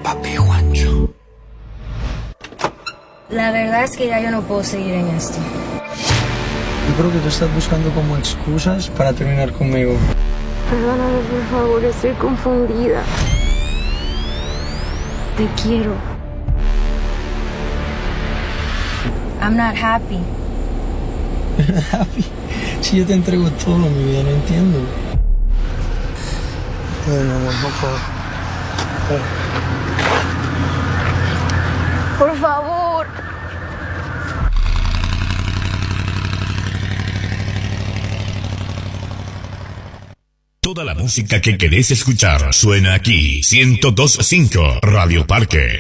Papi Juancho. La verdad es que ya yo no puedo seguir en esto. Yo creo que tú estás buscando como excusas para terminar conmigo. Perdóname, por favor, estoy confundida. Te quiero. I'm not happy. Happy. Si yo te entrego todo, mi vida, no entiendo. Ay, mi amor, no puedo. Por favor. Toda la música que querés escuchar suena aquí. 102.5 Radio Parque.